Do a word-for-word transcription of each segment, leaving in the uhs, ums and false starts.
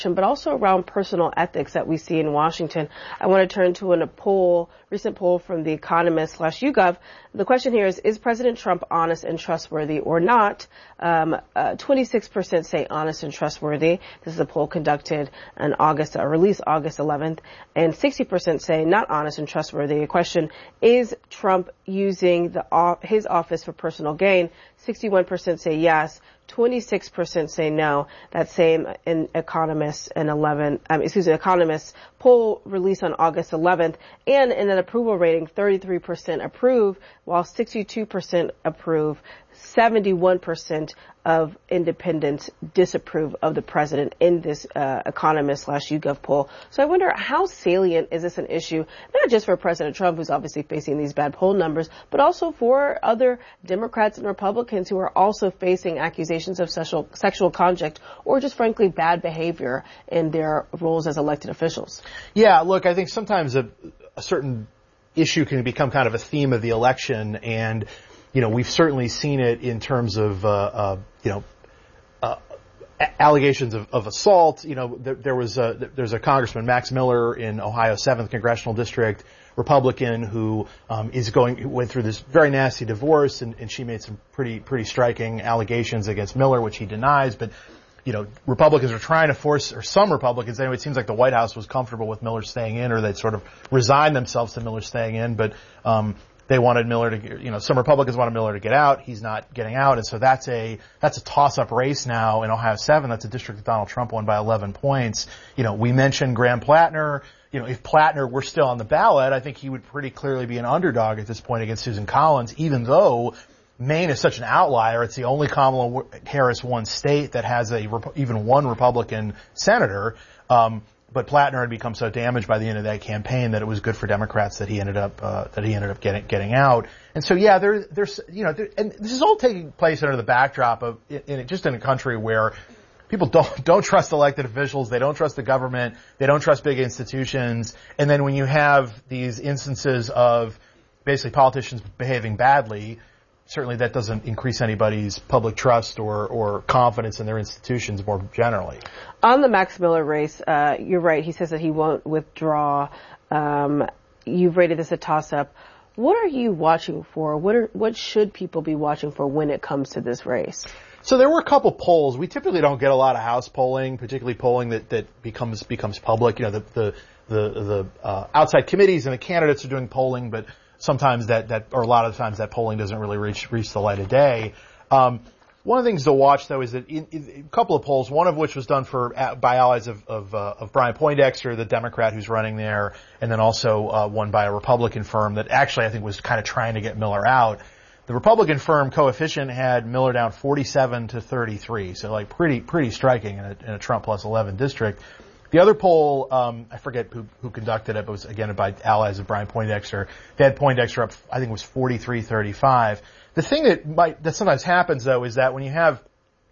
but also around personal ethics that we see in Washington. I want to turn to a poll, recent poll from The Economist slash YouGov. The question here is, is President Trump honest and trustworthy or not? Um, uh, twenty-six percent say honest and trustworthy. This is a poll conducted on August, uh, released August eleventh, and sixty percent say not honest and trustworthy. The question, is Trump using the his office for personal gain? sixty-one percent say yes. twenty-six percent say no. That same in Economist and eleven, um, excuse me, Economist poll released on August eleventh, and in an approval rating, thirty-three percent approve, while sixty-two percent approve. seventy-one percent of independents disapprove of the president in this uh, Economist slash YouGov poll. So I wonder, how salient is this an issue, not just for President Trump, who's obviously facing these bad poll numbers, but also for other Democrats and Republicans who are also facing accusations of sexual, sexual conduct or just frankly bad behavior in their roles as elected officials? Yeah, look, I think sometimes a, a certain issue can become kind of a theme of the election, and you know, we've certainly seen it in terms of, uh, uh, you know, uh, allegations of, of assault. You know, there, there was a, there's a Congressman, Max Miller, in Ohio's seventh Congressional District, Republican, who um, is going, who went through this very nasty divorce, and, and she made some pretty, pretty striking allegations against Miller, which he denies. But, you know, Republicans are trying to force, or some Republicans anyway, it seems like the White House was comfortable with Miller staying in, or they'd sort of resigned themselves to Miller staying in. But, um, They wanted Miller to, you know, some Republicans wanted Miller to get out. He's not getting out. And so that's a, that's a toss-up race now in Ohio seven. That's a district that Donald Trump won by eleven points. You know, we mentioned Graham Plattner. You know, if Plattner were still on the ballot, I think he would pretty clearly be an underdog at this point against Susan Collins, even though Maine is such an outlier. It's the only Kamala Harris won state that has a, even one Republican senator. Um, But Plattner had become so damaged by the end of that campaign that it was good for Democrats that he ended up uh, that he ended up getting getting out. And so, yeah, there, there's you know, there, and this is all taking place under the backdrop of in, in just in a country where people don't don't trust elected officials, they don't trust the government, they don't trust big institutions, and then when you have these instances of basically politicians behaving badly, certainly that doesn't increase anybody's public trust or, or confidence in their institutions more generally. On the Max Miller race, uh, you're right. He says that he won't withdraw. Um, you've rated this a toss-up. What are you watching for? What are, what should people be watching for when it comes to this race? So there were a couple polls. We typically don't get a lot of House polling, particularly polling that, that becomes becomes public. You know, the the the, the uh, outside committees and the candidates are doing polling, but sometimes that, that, or a lot of times that polling doesn't really reach, reach the light of day. Um, one of the things to watch though is that in, in a couple of polls, one of which was done for, by allies of, of, uh, of Brian Poindexter, the Democrat who's running there, and then also, uh, one by a Republican firm that actually I think was kind of trying to get Miller out. The Republican firm Coefficient had Miller down forty-seven to thirty-three, so like pretty, pretty striking in a, in a Trump plus eleven district. The other poll, um, I forget who, who conducted it, but it was again by allies of Brian Poindexter. They had Poindexter up, I think it was forty-three thirty-five. The thing that might, that sometimes happens though is that when you have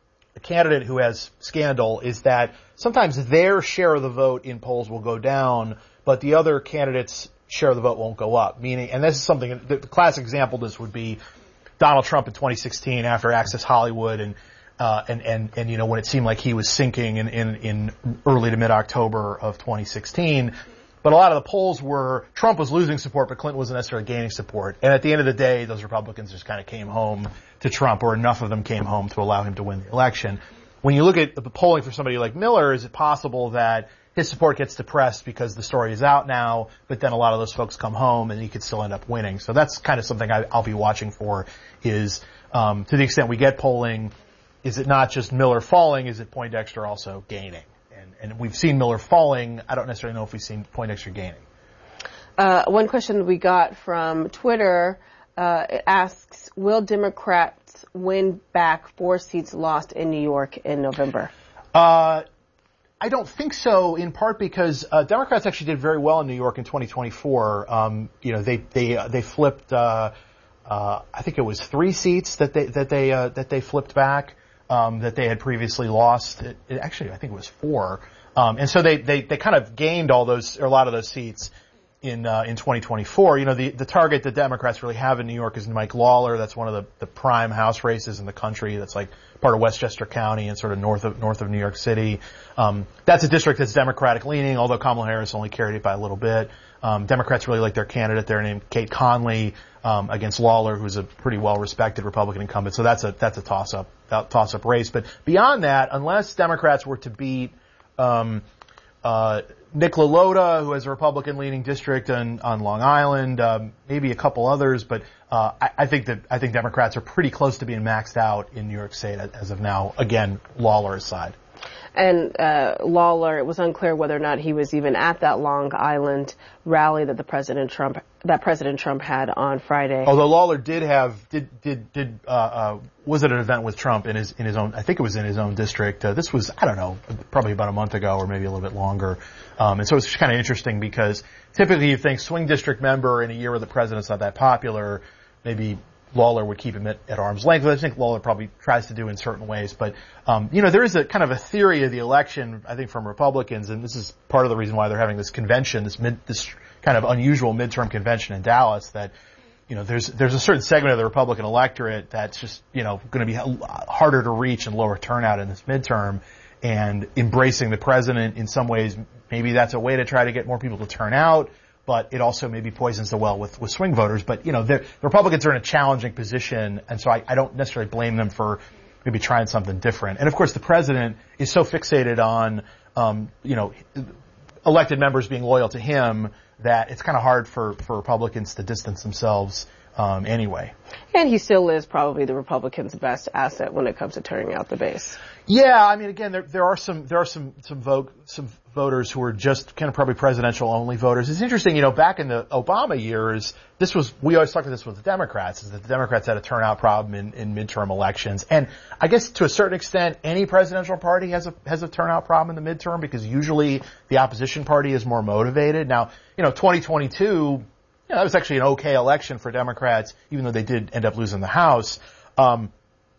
a candidate who has scandal is that sometimes their share of the vote in polls will go down, but the other candidate's share of the vote won't go up. Meaning, and this is something, the classic example of this would be Donald Trump in twenty sixteen after Access Hollywood and Uh, and, and, and, you know, when it seemed like he was sinking in, in, in early to mid-October of twenty sixteen. But a lot of the polls were Trump was losing support, but Clinton wasn't necessarily gaining support. And at the end of the day, those Republicans just kind of came home to Trump, or enough of them came home to allow him to win the election. When you look at the polling for somebody like Miller, is it possible that his support gets depressed because the story is out now, but then a lot of those folks come home and he could still end up winning? So that's kind of something I, I'll be watching for is, um, to the extent we get polling, is it not just Miller falling? Is it Poindexter also gaining? And, and we've seen Miller falling. I don't necessarily know if we've seen Poindexter gaining. Uh, one question we got from Twitter uh, it asks, will Democrats win back four seats lost in New York in November? Uh, I don't think so, in part because uh, Democrats actually did very well in New York in twenty twenty-four. Um, you know, they they uh, they flipped. Uh, uh, I think it was three seats that they that they uh, that they flipped back. Um, that they had previously lost. It, it actually, I think it was four. Um, and so they, they, they kind of gained all those, or a lot of those seats in, uh, in twenty twenty-four. You know, the, the target that Democrats really have in New York is Mike Lawler. That's one of the, the prime House races in the country. That's like part of Westchester County and sort of north of north of New York City. Um, that's a district that's Democratic leaning, although Kamala Harris only carried it by a little bit. Um, Democrats really like their candidate there named Kate Conley um, against Lawler, who's a pretty well-respected Republican incumbent. So that's a that's a toss-up toss-up race. But beyond that, unless Democrats were to beat um, uh, Nick LaLota, who has a Republican-leaning district on, on Long Island, um, maybe a couple others, but uh, I, I think that I think Democrats are pretty close to being maxed out in New York State as of now. Again, Lawler aside. And uh, Lawler, it was unclear whether or not he was even at that Long Island rally that the President Trump that President Trump had on Friday. Although Lawler did have did did did uh, uh, was at an event with Trump in his in his own I think it was in his own district. Uh, this was I don't know probably about a month ago or maybe a little bit longer. Um, and so it's kind of interesting because typically you think swing district member in a year where the president's not that popular, maybe Lawler would keep him at, at arm's length. I think Lawler probably tries to do in certain ways. But, um, you know, there is a kind of a theory of the election, I think, from Republicans, and this is part of the reason why they're having this convention, this mid, this kind of unusual midterm convention in Dallas, that, you know, there's, there's a certain segment of the Republican electorate that's just, you know, going to be harder to reach and lower turnout in this midterm. And embracing the president in some ways, maybe that's a way to try to get more people to turn out. But it also maybe poisons the well with, with swing voters. But, you know, the Republicans are in a challenging position, and so I, I don't necessarily blame them for maybe trying something different. And, of course, the president is so fixated on, um, you know, elected members being loyal to him that it's kind of hard for, for Republicans to distance themselves um, anyway. And he still is probably the Republicans' best asset when it comes to turning out the base. Yeah, I mean, again, there, there are some, there are some, some vote, some voters who are just kind of probably presidential only voters. It's interesting, you know, back in the Obama years, this was, we always talked about this with the Democrats, is that the Democrats had a turnout problem in, in midterm elections. And I guess to a certain extent, any presidential party has a, has a turnout problem in the midterm because usually the opposition party is more motivated. Now, you know, twenty twenty-two, you know, that was actually an okay election for Democrats, even though they did end up losing the House. Um,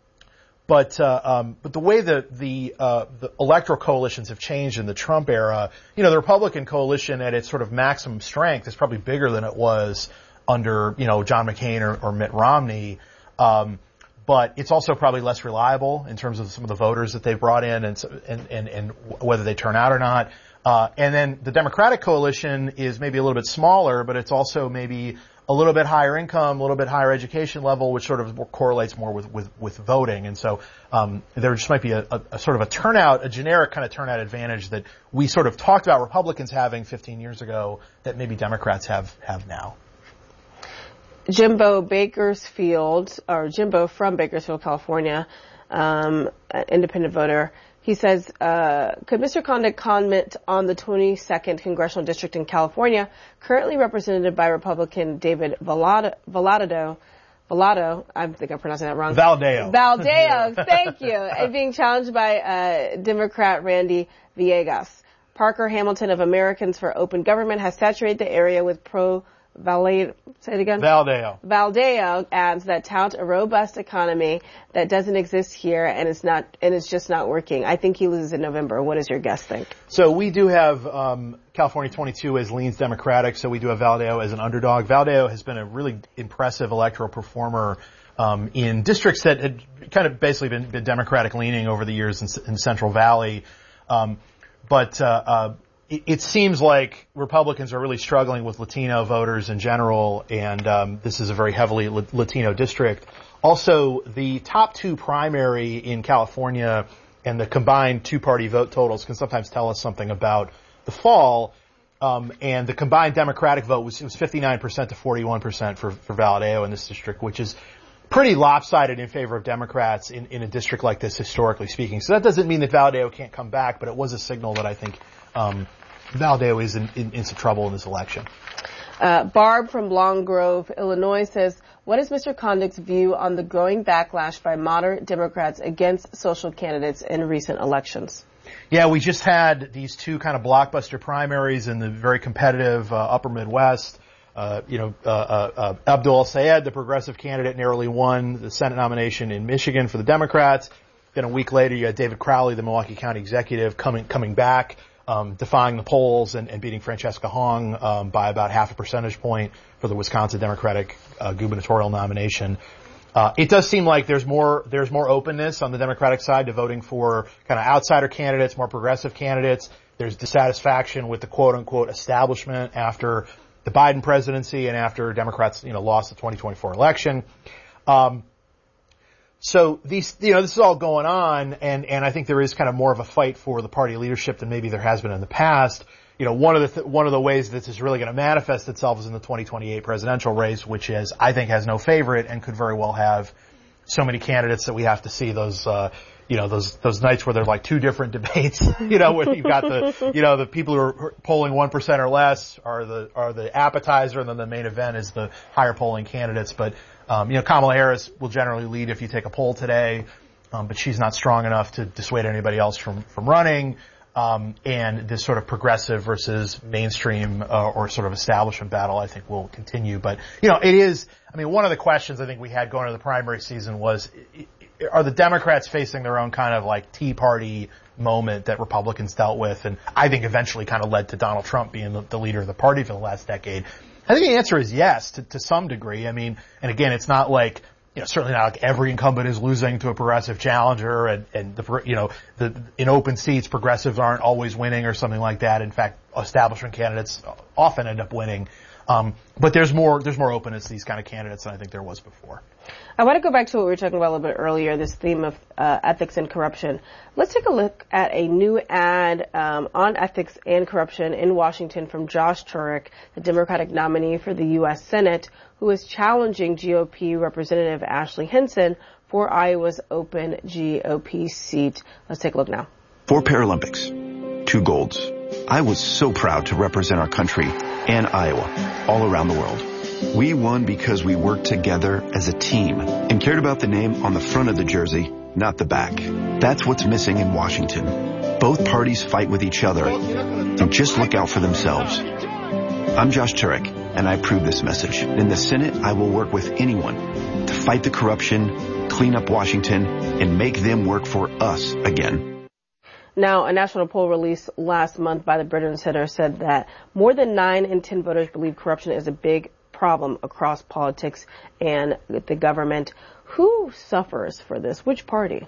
But uh, um, but the way that the uh, the electoral coalitions have changed in the Trump era, you know, the Republican coalition at its sort of maximum strength is probably bigger than it was under, you know, John McCain or, or Mitt Romney. Um, but it's also probably less reliable in terms of some of the voters that they've brought in and and and, and whether they turn out or not. Uh, and then the Democratic coalition is maybe a little bit smaller, but it's also maybe a little bit higher income, a little bit higher education level, which sort of correlates more with, with, with voting. And so, um, there just might be a, a, a sort of a turnout, a generic kind of turnout advantage that we sort of talked about Republicans having fifteen years ago that maybe Democrats have, have now. Jimbo Bakersfield, or Jimbo from Bakersfield, California, um, an independent voter. He says, uh, could Mister Condit comment on the twenty-second Congressional District in California, currently represented by Republican David Valado, Valado, Valado, I think I'm pronouncing that wrong. Valdeo. Valdeo, thank you. And being challenged by uh, Democrat Randy Villegas. Parker Hamilton of Americans for Open Government has saturated the area with pro Valade, say it again? Valdeo. Valdeo adds that tout a robust economy that doesn't exist here and it's not, and it's just not working. I think he loses in November. What does your guest think? So we do have, um, California twenty-two as leans Democratic, so we do have Valdeo as an underdog. Valdeo has been a really impressive electoral performer, um, in districts that had kind of basically been, been Democratic leaning over the years in, in Central Valley. Um, but, uh, uh, it seems like Republicans are really struggling with Latino voters in general, and um, this is a very heavily Latino district. Also, the top two primary in California and the combined two-party vote totals can sometimes tell us something about the fall. Um, and the combined Democratic vote was, it was fifty-nine percent to forty-one percent for, for Valdeo in this district, which is pretty lopsided in favor of Democrats in, in a district like this, historically speaking. So that doesn't mean that Valdeo can't come back, but it was a signal that I think um, Valdeo is in, in, in some trouble in this election. Uh, Barb from Long Grove, Illinois says, what is Mister Condit's view on the growing backlash by moderate Democrats against social candidates in recent elections? Yeah, we just had these two kind of blockbuster primaries in the very competitive uh, upper Midwest. Uh, you know, uh, uh, uh, Abdul El-Sayed, the progressive candidate, narrowly won the Senate nomination in Michigan for the Democrats. Then a week later, you had David Crowley, the Milwaukee County executive, coming coming back. Um, defying the polls and, and beating Francesca Hong um, by about half a percentage point for the Wisconsin Democratic uh, gubernatorial nomination. Uh, it does seem like there's more, there's more openness on the Democratic side to voting for kind of outsider candidates, more progressive candidates. There's dissatisfaction with the quote unquote establishment after the Biden presidency and after Democrats, you know, lost the twenty twenty-four election. Um, so these, you know, this is all going on, and, and I think there is kind of more of a fight for the party leadership than maybe there has been in the past. You know, one of the, th- one of the ways that this is really going to manifest itself is in the twenty twenty-eight presidential race, which is, I think, has no favorite and could very well have so many candidates that we have to see those, uh, you know, those, those nights where there's like two different debates, you know, where you've got the, you know, the people who are polling one percent or less are the, are the appetizer, and then the main event is the higher polling candidates. But, um, you know, Kamala Harris will generally lead if you take a poll today, um, but she's not strong enough to dissuade anybody else from, from running. Um, and this sort of progressive versus mainstream, uh, or sort of establishment battle, I think, will continue. But, you know, it is, I mean, one of the questions I think we had going into the primary season was, are the Democrats facing their own kind of like Tea Party moment that Republicans dealt with, and I think eventually kind of led to Donald Trump being the, the leader of the party for the last decade? I think the answer is yes, to, to some degree. I mean, and again, it's not like, you know, certainly not like every incumbent is losing to a progressive challenger, and, and the, you know, the, in open seats, progressives aren't always winning or something like that. In fact, establishment candidates often end up winning. Um, but there's more, there's more openness to these kind of candidates than I think there was before. I want to go back to what we were talking about a little bit earlier, this theme of uh, ethics and corruption. Let's take a look at a new ad um, on ethics and corruption in Washington from Josh Turek, the Democratic nominee for the U S Senate, who is challenging G O P Representative Ashley Hinson for Iowa's open G O P seat. Let's take a look now. Four Paralympics, two golds. I was so proud to represent our country and Iowa all around the world. We won because we worked together as a team and cared about the name on the front of the jersey, not the back. That's what's missing in Washington. Both parties fight with each other and just look out for themselves. I'm Josh Turek, and I approve this message. In the Senate, I will work with anyone to fight the corruption, clean up Washington, and make them work for us again. Now, a national poll released last month by the Brennan Center said that more than nine in ten voters believe corruption is a big problem across politics and the government. Who suffers for this? Which party?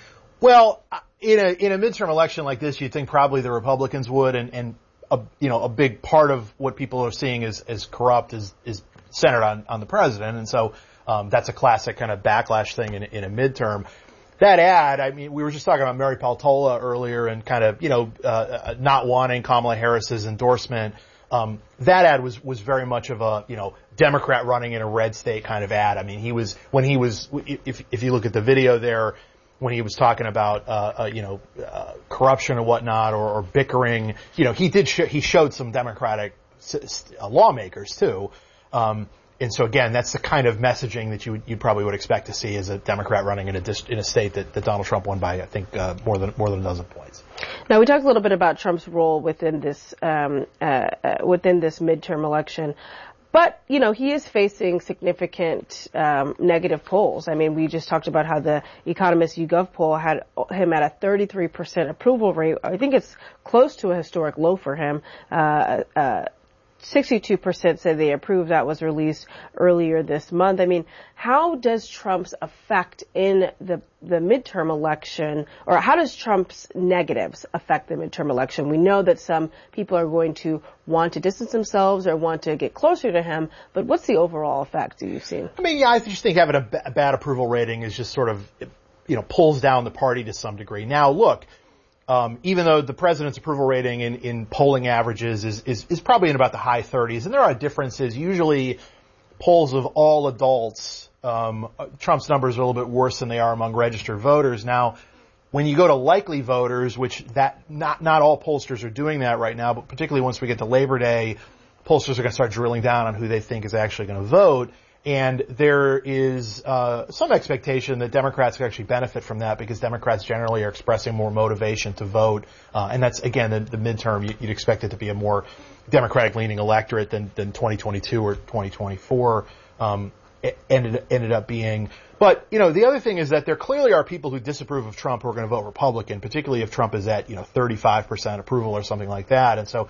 Well, in a in a midterm election like this, you'd think probably the Republicans would, and and a, you know, a big part of what people are seeing as as corrupt is is centered on on the president, and so um, that's a classic kind of backlash thing in in a midterm. That ad, I mean, we were just talking about Mary Peltola earlier and kind of, you know, uh, not wanting Kamala Harris's endorsement. Um, that ad was, was very much of a, you know, Democrat running in a red state kind of ad. I mean, he was, when he was, if, if you look at the video there, when he was talking about, uh, uh you know, uh, corruption and whatnot, or, or bickering, you know, he did, sh- he showed some Democratic s- uh, lawmakers too. Um, And so again, that's the kind of messaging that you you probably would expect to see as a Democrat running in a dist- in a state that, that Donald Trump won by, I think, uh, more than more than a dozen points. Now, we talked a little bit about Trump's role within this um, uh, uh, within this midterm election, but you know he is facing significant um, negative polls. I mean, we just talked about how the Economist YouGov poll had him at a thirty-three percent approval rate. I think it's close to a historic low for him. Uh, uh, sixty-two percent say they approve. That was released earlier this month. I mean, how does Trump's effect in the the midterm election, or how does Trump's negatives affect the midterm election? We know that some people are going to want to distance themselves or want to get closer to him, but what's the overall effect that you've seen? I mean, yeah, I just think having a, b- a bad approval rating is just sort of, you know, pulls down the party to some degree. Now, look, Um, even though the president's approval rating in, in polling averages is, is, is probably in about the high thirties, and there are differences. Usually polls of all adults, um, Trump's numbers are a little bit worse than they are among registered voters. Now, when you go to likely voters, which that, not, not all pollsters are doing that right now, but particularly once we get to Labor Day, pollsters are going to start drilling down on who they think is actually going to vote. And there is uh some expectation that Democrats could actually benefit from that, because Democrats generally are expressing more motivation to vote. Uh and that's, again, the, the midterm, you, you'd expect it to be a more Democratic-leaning electorate than, than twenty twenty-two or twenty twenty-four um it ended, ended up being. But, you know, the other thing is that there clearly are people who disapprove of Trump who are going to vote Republican, particularly if Trump is at, you know, thirty-five percent approval or something like that. And so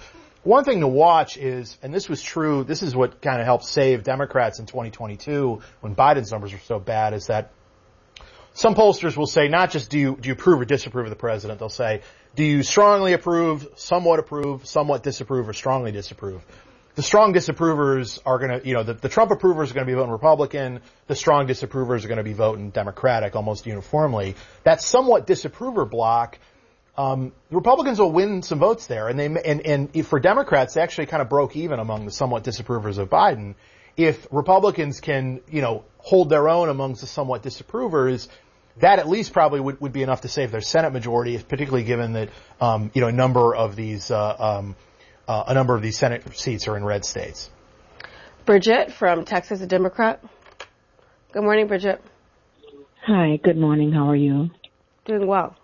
one thing to watch is, and this was true, this is what kind of helped save Democrats in twenty twenty-two when Biden's numbers were so bad, is that some pollsters will say not just do you, do you approve or disapprove of the president, they'll say, do you strongly approve, somewhat approve, somewhat disapprove, or strongly disapprove? The strong disapprovers are going to, you know, the, the Trump approvers are going to be voting Republican. The strong disapprovers are going to be voting Democratic almost uniformly. That somewhat disapprover block, um, the Republicans will win some votes there. And they, and, and for Democrats, they actually kind of broke even among the somewhat disapprovers of Biden. If Republicans can, you know, hold their own amongst the somewhat disapprovers, that at least probably would, would be enough to save their Senate majority, particularly given that, um, you know, a number of these, uh, um, Uh, a number of these Senate seats are in red states. Bridget from Texas, a Democrat. Good morning, Bridget. Hi, good morning. How are you? Doing well.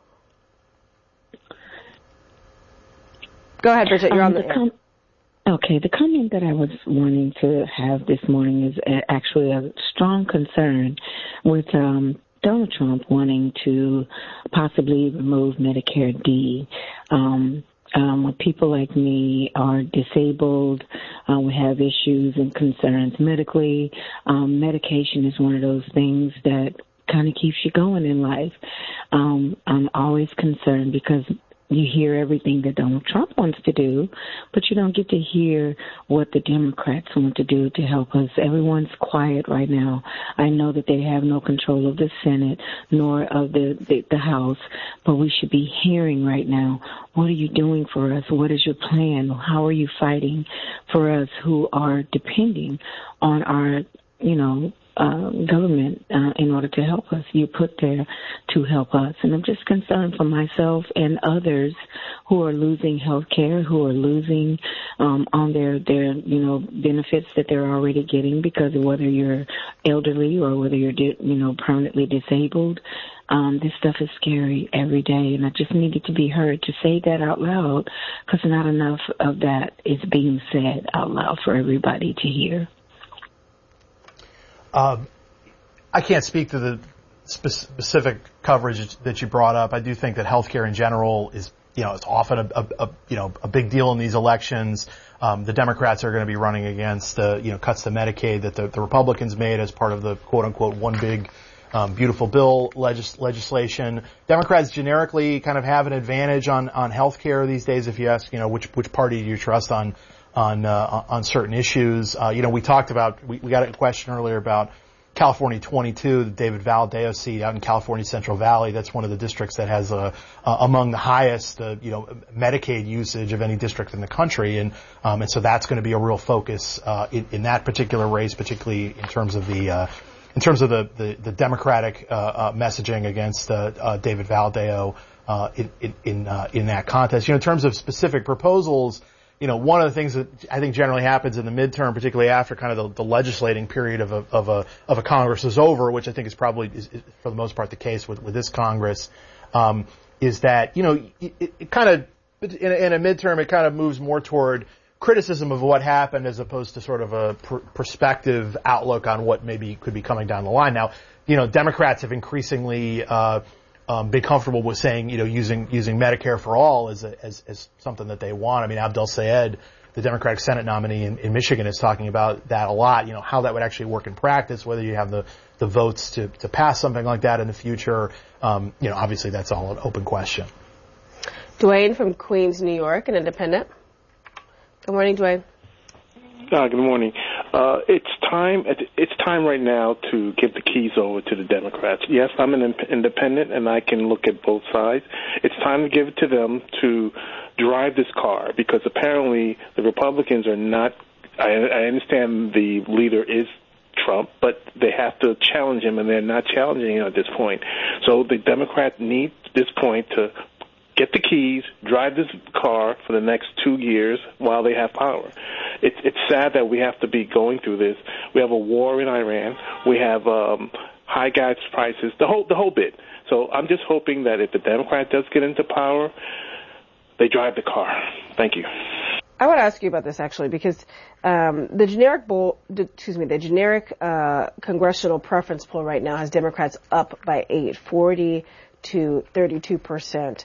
Go ahead, Bridget. You're um, on the, the com- air. Okay, the comment that I was wanting to have this morning is actually a strong concern with um, Donald Trump wanting to possibly remove Medicare D. Um Um, when people like me are disabled, uh, we have issues and concerns medically, um, medication is one of those things that kind of keeps you going in life. Um, I'm always concerned because you hear everything that Donald Trump wants to do, but you don't get to hear what the Democrats want to do to help us. Everyone's quiet right now. I know that they have no control of the Senate nor of the, the, the House, but we should be hearing right now, what are you doing for us? What is your plan? How are you fighting for us who are depending on our, you know, Uh, government uh, in order to help us. You put there to help us. And I'm just concerned for myself and others who are losing health care, who are losing um, on their, their, you know, benefits that they're already getting because of whether you're elderly or whether you're, di- you know, permanently disabled. Um, this stuff is scary every day, and I just needed to be heard to say that out loud because not enough of that is being said out loud for everybody to hear. Um, I can't speak to the spe- specific coverage that you brought up. I do think that healthcare in general is, you know, it's often a, a, a you know, a big deal in these elections. Um, the Democrats are going to be running against, uh, you know, cuts to Medicaid that the, the Republicans made as part of the quote unquote one big, um, beautiful bill legis- legislation. Democrats generically kind of have an advantage on, on healthcare these days. If you ask, you know, which, which party do you trust on, on, uh, on certain issues. Uh, you know, we talked about, we, we got a question earlier about California twenty-two, the David Valadao seat out in California Central Valley. That's one of the districts that has, uh, uh among the highest, uh, you know, Medicaid usage of any district in the country. And, um, and so that's going to be a real focus, uh, in, in that particular race, particularly in terms of the, uh, in terms of the, the, the Democratic, uh, uh, messaging against, uh, uh, David Valadao, uh, in, in, in, uh, in that contest. You know, in terms of specific proposals, you know, one of the things that I think generally happens in the midterm, particularly after kind of the, the legislating period of a, of a, of a Congress is over, which I think is probably, is, is for the most part the case with, with this Congress, um, is that, you know, it, it kind of, in a, in a midterm, it kind of moves more toward criticism of what happened as opposed to sort of a pr- perspective outlook on what maybe could be coming down the line. Now, you know, Democrats have increasingly, uh, Um, be comfortable with saying, you know, using using Medicare for all as, a, as as something that they want. I mean, Abdel Sayed, the Democratic Senate nominee in, in Michigan, is talking about that a lot. You know, how that would actually work in practice, whether you have the the votes to to pass something like that in the future. Um, you know, obviously that's all an open question. Dwayne from Queens, New York, an independent. Good morning, Dwayne. Uh, good morning. Uh, it's time. It's time right now to give the keys over to the Democrats. Yes, I'm an independent, and I can look at both sides. It's time to give it to them to drive this car because apparently the Republicans are not. I, I understand the leader is Trump, but they have to challenge him, and they're not challenging him at this point. So the Democrats need this point to get the keys, drive this car for the next two years while they have power. It's it's sad that we have to be going through this. We have a war in Iran. We have um, high gas prices, the whole the whole bit. So I'm just hoping that if the Democrat does get into power, they drive the car. Thank you. I want to ask you about this actually because um, the generic poll, excuse me, the generic uh, congressional preference poll right now has Democrats up by eight, forty to thirty-two percent.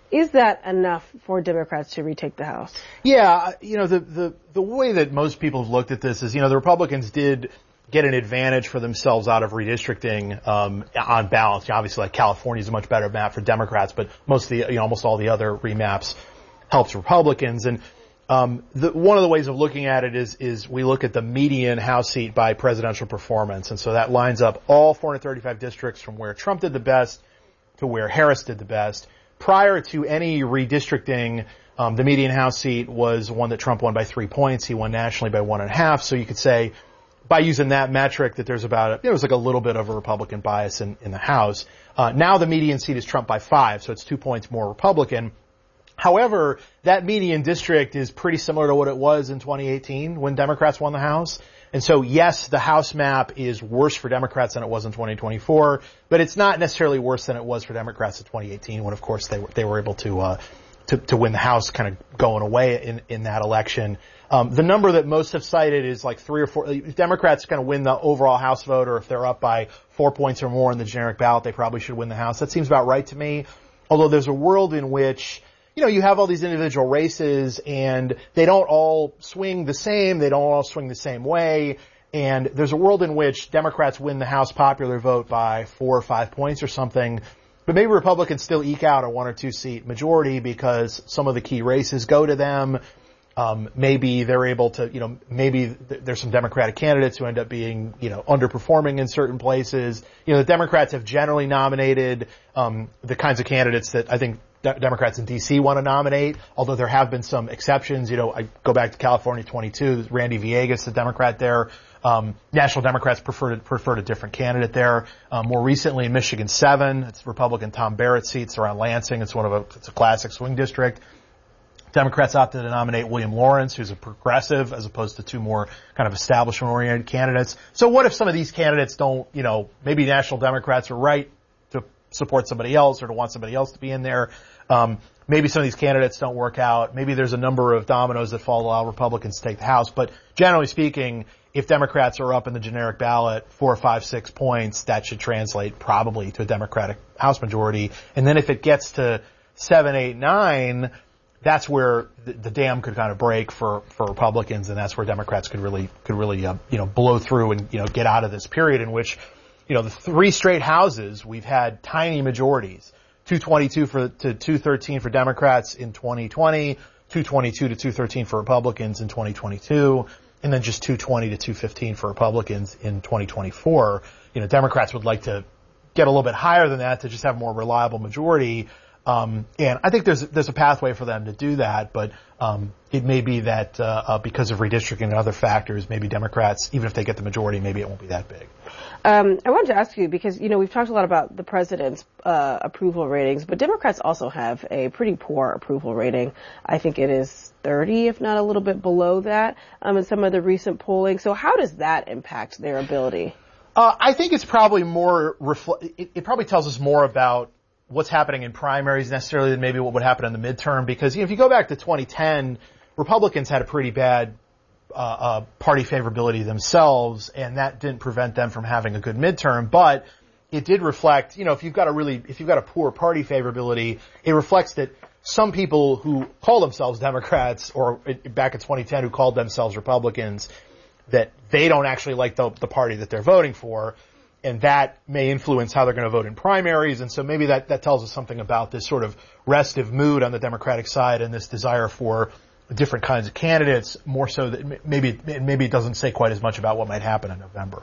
Is that enough for Democrats to retake the House? Yeah, you know, the, the, the way that most people have looked at this is, you know, the Republicans did get an advantage for themselves out of redistricting, um, on balance. Obviously, like California is a much better map for Democrats, but most of the, you know, almost all the other remaps helps Republicans. And, um, the, one of the ways of looking at it is, is we look at the median House seat by presidential performance. And so that lines up all four hundred thirty-five districts from where Trump did the best to where Harris did the best. Prior to any redistricting, um, the median House seat was one that Trump won by three points. He won nationally by one and a half. So you could say, by using that metric, that there's about, a, it was like a little bit of a Republican bias in, in the House. Uh, now the median seat is Trump by five, so it's two points more Republican. However, that median district is pretty similar to what it was in twenty eighteen when Democrats won the House. And so, yes, the House map is worse for Democrats than it was in twenty twenty-four, but it's not necessarily worse than it was for Democrats in twenty eighteen when, of course, they were, they were able to, uh, to, to win the House kind of going away in, in that election. Um, the number that most have cited is like three or four. If Democrats kind of win the overall House vote, or if they're up by four points or more in the generic ballot, they probably should win the House. That seems about right to me. Although there's a world in which, you know, you have all these individual races and they don't all swing the same. They don't all swing the same way. And there's a world in which Democrats win the House popular vote by four or five points or something, but maybe Republicans still eke out a one or two seat majority because some of the key races go to them. Um, maybe they're able to, you know, maybe th- there's some Democratic candidates who end up being, you know, underperforming in certain places. You know, the Democrats have generally nominated, um, the kinds of candidates that I think de- Democrats in D C want to nominate, although there have been some exceptions. You know, I go back to California twenty-two, Randy Villegas, the Democrat there. Um, National Democrats preferred, preferred a different candidate there. Um, more recently in Michigan seven, it's Republican Tom Barrett's seats around Lansing. It's one of a, it's a classic swing district. Democrats opted to nominate William Lawrence, who's a progressive, as opposed to two more kind of establishment-oriented candidates. So what if some of these candidates don't, you know, maybe National Democrats are right to support somebody else or to want somebody else to be in there. Um, maybe some of these candidates don't work out. Maybe there's a number of dominoes that fall to allow Republicans to take the House. But generally speaking, if Democrats are up in the generic ballot four, five, six points, that should translate probably to a Democratic House majority. And then if it gets to seven, eight, nine, that's where the, the dam could kind of break for, for Republicans, and that's where Democrats could really, could really, uh, you know, blow through and, you know, get out of this period in which, you know, the three straight houses, we've had tiny majorities. two twenty-two for, to two thirteen for Democrats in twenty twenty, two twenty-two to two thirteen for Republicans in twenty twenty-two, and then just two twenty to two fifteen for Republicans in twenty twenty-four. You know, Democrats would like to get a little bit higher than that to just have a more reliable majority. Um, and I think there's there's a pathway for them to do that, but um, it may be that uh, uh, because of redistricting and other factors, maybe Democrats, even if they get the majority, maybe it won't be that big. Um, I wanted to ask you, because, you know, we've talked a lot about the president's uh, approval ratings, but Democrats also have a pretty poor approval rating. I think it is thirty, if not a little bit below that, um, in some of the recent polling. So how does that impact their ability? Uh, I think it's probably more, refl- it, it probably tells us more about what's happening in primaries necessarily than maybe what would happen in the midterm, because, you know, if you go back to twenty ten, Republicans had a pretty bad uh, uh party favorability themselves, and that didn't prevent them from having a good midterm, but it did reflect, you know, if you've got a really, if you've got a poor party favorability, it reflects that some people who call themselves Democrats, or back in twenty ten who called themselves Republicans, that they don't actually like the, the party that they're voting for. And that may influence how they're going to vote in primaries. And so maybe that, that tells us something about this sort of restive mood on the Democratic side and this desire for different kinds of candidates, more so that maybe, maybe it doesn't say quite as much about what might happen in November.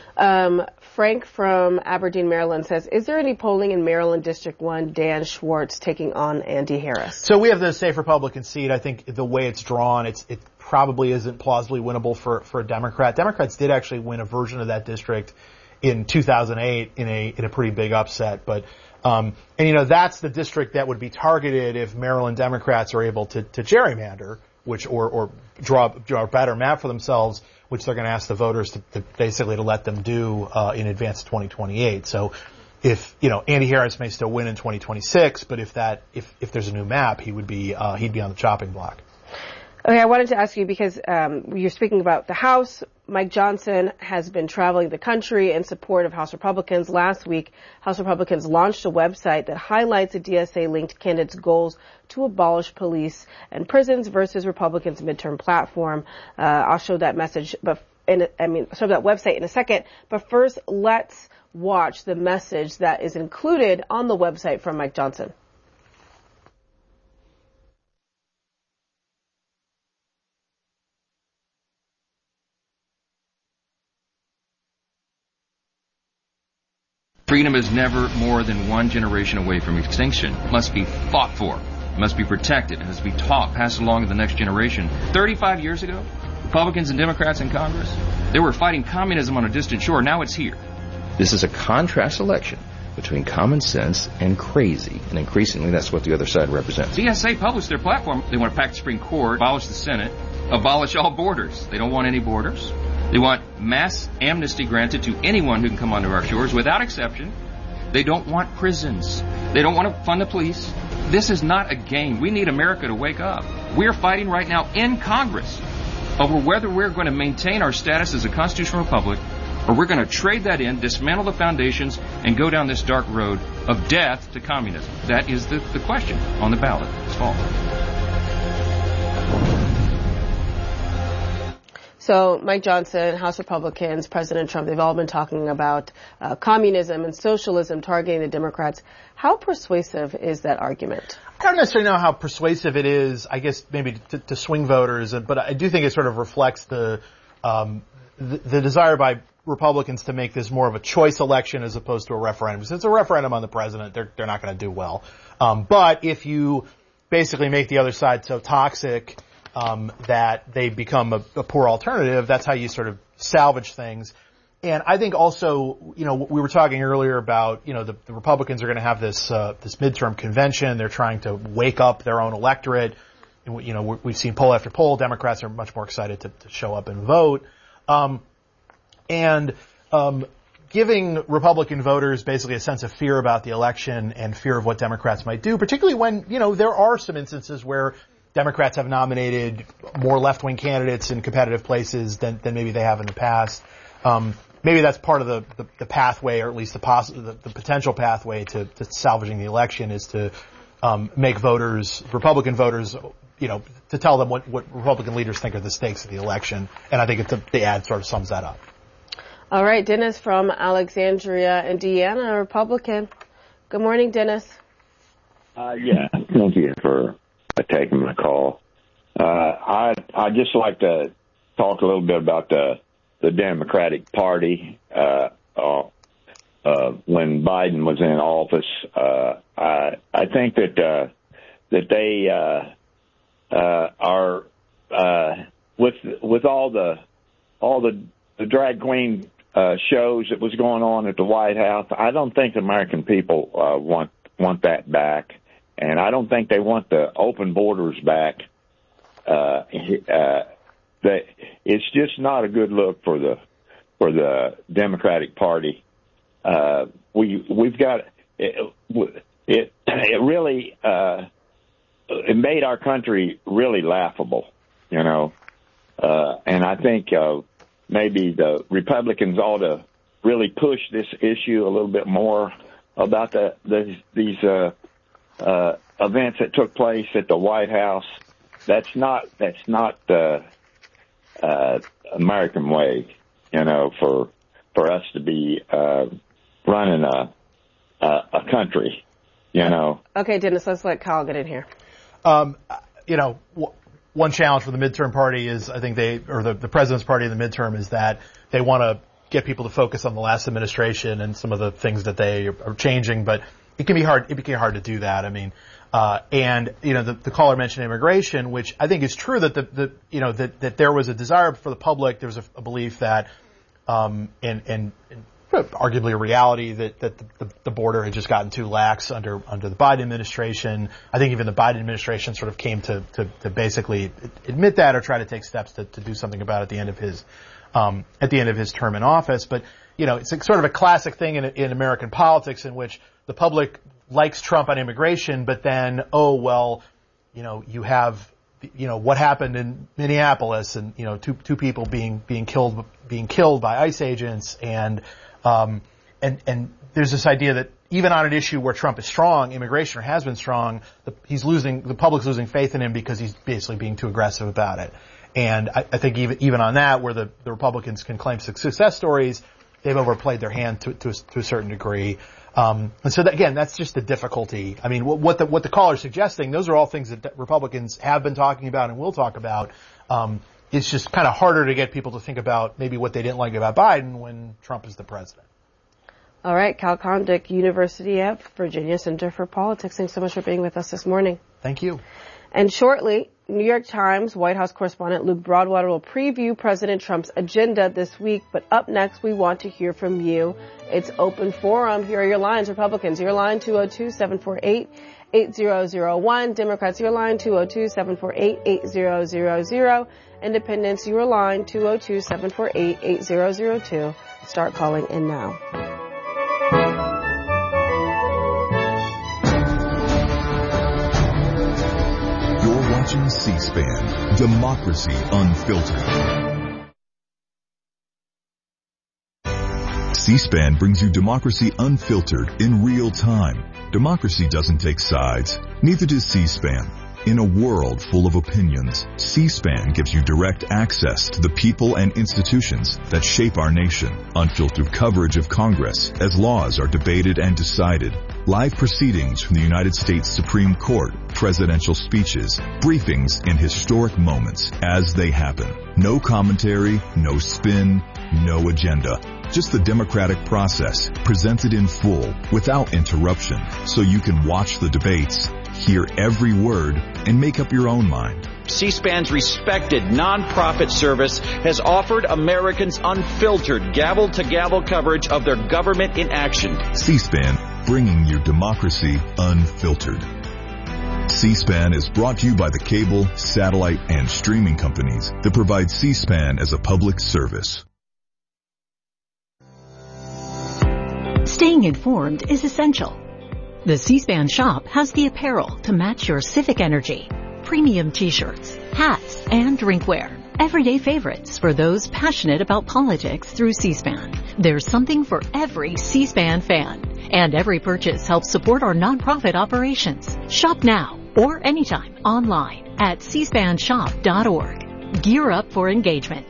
Um, Frank from Aberdeen, Maryland says, is there any polling in Maryland District one, Dan Schwartz taking on Andy Harris? So we have the safe Republican seat. I think the way it's drawn, it's, it probably isn't plausibly winnable for, for a Democrat. Democrats did actually win a version of that district in two thousand eight in a in a pretty big upset, but um and you know that's the district that would be targeted if Maryland Democrats are able to to gerrymander, which or or draw draw a better map for themselves, which they're going to ask the voters to, to basically to let them do uh in advance of twenty twenty-eight. So if you know Andy Harris may still win in twenty twenty-six, but if that if if there's a new map, he would be uh he'd be on the chopping block. Okay, I wanted to ask you because um you're speaking about the House Mike Johnson has been traveling the country in support of House Republicans. Last week, House Republicans launched a website that highlights a D S A-linked candidate's goals to abolish police and prisons versus Republicans' midterm platform. Uh, I'll show that message, but in, I mean, show that website in a second. But first, let's watch the message that is included on the website from Mike Johnson. Freedom is never more than one generation away from extinction. It must be fought for. It must be protected. It must be taught, passed along to the next generation. thirty-five years ago, Republicans and Democrats in Congress, they were fighting communism on a distant shore. Now it's here. This is a contrast election between common sense and crazy, and increasingly that's what the other side represents. D S A published their platform. They want to pack the Supreme Court, abolish the Senate, abolish all borders. They don't want any borders. They want mass amnesty granted to anyone who can come onto our shores without exception. They don't want prisons. They don't want to fund the police. This is not a game. We need America to wake up. We're fighting right now in Congress over whether we're going to maintain our status as a constitutional republic or we're going to trade that in, dismantle the foundations, and go down this dark road of death to communism. That is the, the question on the ballot this fall. So Mike Johnson, House Republicans, President Trump, they've all been talking about uh, communism and socialism targeting the Democrats. How persuasive is that argument? I don't necessarily know how persuasive it is, I guess maybe to, to swing voters, but I do think it sort of reflects the, um, the, the desire by Republicans to make this more of a choice election as opposed to a referendum. Since it's a referendum on the president, they're, they're not going to do well. Um, but if you basically make the other side so toxic Um, that they become a, a poor alternative, that's how you sort of salvage things. And I think also, you know, we were talking earlier about, you know, the, the Republicans are going to have this, uh, this midterm convention. They're trying to wake up their own electorate. And, you know, we've seen poll after poll. Democrats are much more excited to, to show up and vote. Um, and, um, giving Republican voters basically a sense of fear about the election and fear of what Democrats might do, particularly when, you know, there are some instances where Democrats have nominated more left-wing candidates in competitive places than, than maybe they have in the past. Um, maybe that's part of the, the, the pathway, or at least the, poss- the, the potential pathway to, to salvaging the election is to um, make voters, Republican voters, you know, to tell them what, what Republican leaders think are the stakes of the election. And I think it's a, the ad sort of sums that up. All right, Dennis from Alexandria, Indiana, a Republican. Good morning, Dennis. Uh, yeah, thank you for taking my call. Uh, I I just like to talk a little bit about the the Democratic Party. Uh, uh, uh, when Biden was in office, uh, I I think that uh, that they uh, uh, are uh, with with all the all the the drag queen uh, shows that was going on at the White House. I don't think the American people uh, want want that back. And I don't think they want the open borders back. Uh, uh, that it's just not a good look for the for the Democratic Party. Uh, we we've got it. It, it really uh, it made our country really laughable, you know. Uh, and I think uh, maybe the Republicans ought to really push this issue a little bit more about the, the these. Uh, Uh, events that took place at the White House. That's not that's not the uh, American way, you know, for for us to be uh, running a, a a country, you know. Okay, Dennis, let's let Kyle get in here. Um, you know, w- one challenge for the midterm party is, I think they, or the, the president's party in the midterm is that they want to get people to focus on the last administration and some of the things that they are changing, but it can be hard, it became hard to do that. I mean, uh, and, you know, the, the caller mentioned immigration, which I think is true that the, the, you know, that, that there was a desire for the public. There was a, a belief that, um, and, and, and arguably a reality that, that the, the border had just gotten too lax under, under the Biden administration. I think even the Biden administration sort of came to, to, to basically admit that or try to take steps to, to do something about it at the end of his, um, at the end of his term in office. But, you know, it's a, sort of a classic thing in, in American politics in which the public likes Trump on immigration, but then, oh, well, you know, you have you know, what happened in Minneapolis and, you know, two, two people being, being killed, being killed by ICE agents. And, um, and, and there's this idea that even on an issue where Trump is strong, immigration, or has been strong, the, he's losing, the public's losing faith in him because he's basically being too aggressive about it. And I, I think even, even on that, where the, the Republicans can claim success stories, they've overplayed their hand to, to, to a certain degree. Um, and so that, again, that's just the difficulty. I mean, what, what the, what the caller's suggesting, those are all things that Republicans have been talking about and will talk about. Um, it's just kind of harder to get people to think about maybe what they didn't like about Biden when Trump is the president. All right, Cal Condick, University of Virginia Center for Politics. Thanks so much for being with us this morning. Thank you. And shortly, New York Times White House correspondent Luke Broadwater will preview President Trump's agenda this week. But up next, we want to hear from you. It's open forum. Here are your lines. Republicans, your line two oh two, seven four eight, eight zero zero one. Democrats, your line two oh two, seven four eight, eight zero zero zero. Independents, your line two oh two, seven four eight, eight zero zero two. Start calling in now. Watching C-SPAN, Democracy Unfiltered. C-SPAN brings you Democracy Unfiltered in real time. Democracy doesn't take sides. Neither does C-SPAN. In a world full of opinions, C-SPAN gives you direct access to the people and institutions that shape our nation. Unfiltered coverage of Congress as laws are debated and decided. Live proceedings from the United States Supreme Court, presidential speeches, briefings in historic moments as they happen. No commentary, no spin, no agenda. Just the democratic process presented in full without interruption so you can watch the debates, hear every word, and make up your own mind. C-SPAN's respected nonprofit service has offered Americans unfiltered gavel-to-gavel coverage of their government in action. C-SPAN, bringing your democracy unfiltered. C-SPAN is brought to you by the cable, satellite, and streaming companies that provide C-SPAN as a public service. Staying informed is essential. The C-SPAN shop has the apparel to match your civic energy. Premium t-shirts, hats, and drinkware. Everyday favorites for those passionate about politics through C-SPAN. There's something for every C-SPAN fan. And every purchase helps support our nonprofit operations. Shop now or anytime online at c span shop dot org. Gear up for engagement.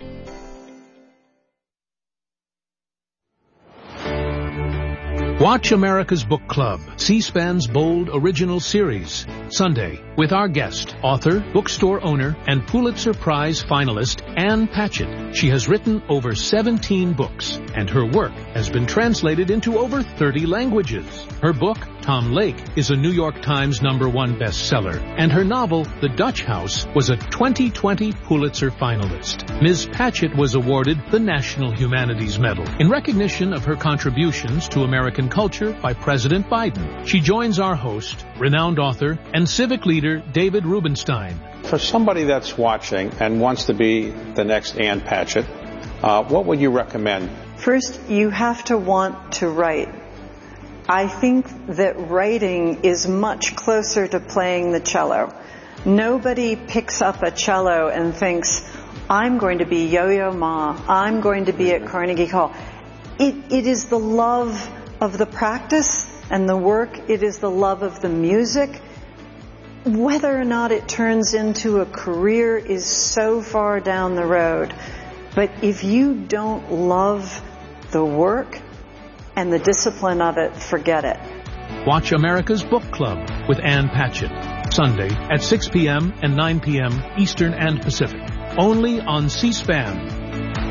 Watch America's Book Club, C-SPAN's bold original series, Sunday, with our guest, author, bookstore owner, and Pulitzer Prize finalist, Ann Patchett. She has written over seventeen books, and her work has been translated into over thirty languages. Her book, Tom Lake, is a New York Times number one bestseller, and her novel, The Dutch House, was a twenty twenty Pulitzer finalist. Miz Patchett was awarded the National Humanities Medal in recognition of her contributions to American culture by President Biden. She joins our host, renowned author and civic leader David Rubenstein. For somebody that's watching and wants to be the next Ann Patchett, uh, what would you recommend? First, you have to want to write. I think that writing is much closer to playing the cello. Nobody picks up a cello and thinks, I'm going to be Yo-Yo Ma, I'm going to be at Carnegie Hall. It, it is the love of the practice and the work. It is the love of the music. Whether or not it turns into a career is so far down the road. But if you don't love the work and the discipline of it, forget it. Watch America's Book Club with Ann Patchett, Sunday at six p.m. and nine p.m. Eastern and Pacific, only on C-SPAN.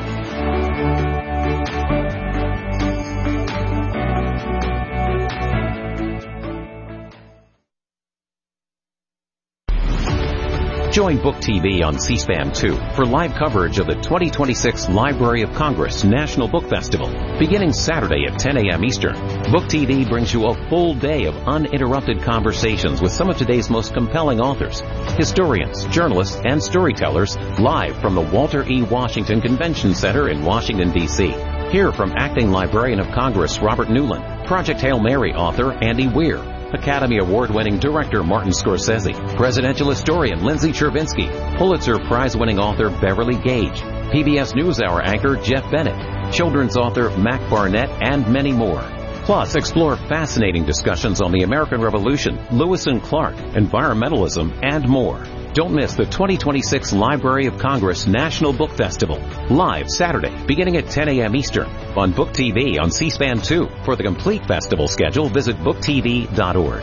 Join Book T V on C-SPAN two for live coverage of the twenty twenty-six Library of Congress National Book Festival. Beginning Saturday at ten a.m. Eastern, Book T V brings you a full day of uninterrupted conversations with some of today's most compelling authors, historians, journalists, and storytellers live from the Walter E. Washington Convention Center in Washington, D C Hear from Acting Librarian of Congress Robert Newland, Project Hail Mary author Andy Weir, Academy Award-winning director Martin Scorsese, presidential historian Lindsay Chervinsky, Pulitzer Prize-winning author Beverly Gage, P B S NewsHour anchor Jeff Bennett, children's author Mac Barnett, and many more. Plus, explore fascinating discussions on the American Revolution, Lewis and Clark, environmentalism, and more. Don't miss the twenty twenty-six Library of Congress National Book Festival, live Saturday, beginning at ten a.m. Eastern, on Book T V on C SPAN two. For the complete festival schedule, visit book t v dot org.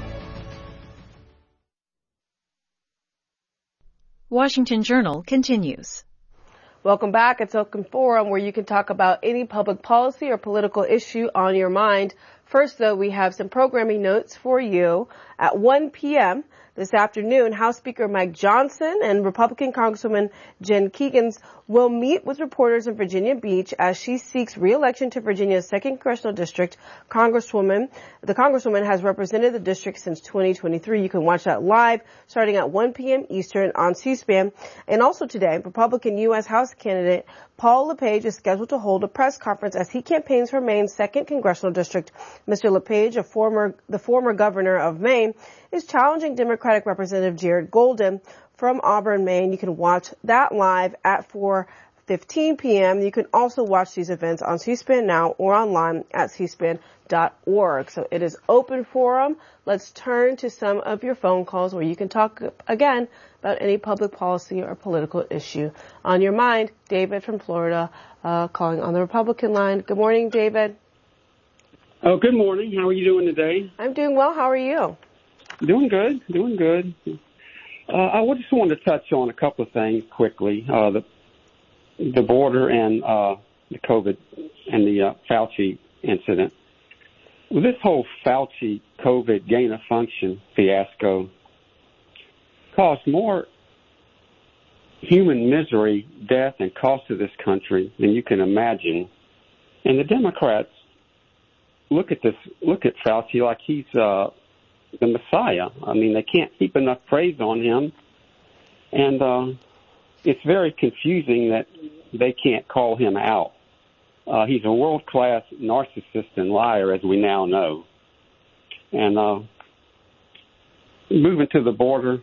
Washington Journal continues. Welcome back. It's Open Forum, where you can talk about any public policy or political issue on your mind. First, though, we have some programming notes for you. At one p.m. this afternoon, House Speaker Mike Johnson and Republican Congresswoman Jen Keegans will meet with reporters in Virginia Beach as she seeks re-election to Virginia's second congressional district. Congresswoman, the Congresswoman has represented the district since twenty twenty-three. You can watch that live starting at one p.m. Eastern on C-SPAN. And also today, Republican U S House candidate Paul LePage is scheduled to hold a press conference as he campaigns for Maine's second congressional district. Mister LePage, a former, the former governor of Maine, is challenging Democratic Representative Jared Golden from Auburn, Maine. You can watch that live at four fifteen p.m. You can also watch these events on C-SPAN Now or online at c span dot org. So it is open forum. Let's turn to some of your phone calls where you can talk again about any public policy or political issue on your mind. David from Florida, uh, calling on the Republican line. Good morning, David. Oh, good morning. How are you doing today? I'm doing well. How are you? Doing good. Doing good. Uh, I just wanted to touch on a couple of things quickly. Uh, the the border and uh, the COVID and the uh, Fauci incident. This whole Fauci COVID gain of function fiasco caused more human misery, death, and cost to this country than you can imagine. And the Democrats look at this, look at Fauci like he's uh, the Messiah. I mean, they can't heap enough praise on him. And uh, it's very confusing that they can't call him out. Uh, he's a world-class narcissist and liar, as we now know. And uh, moving to the border,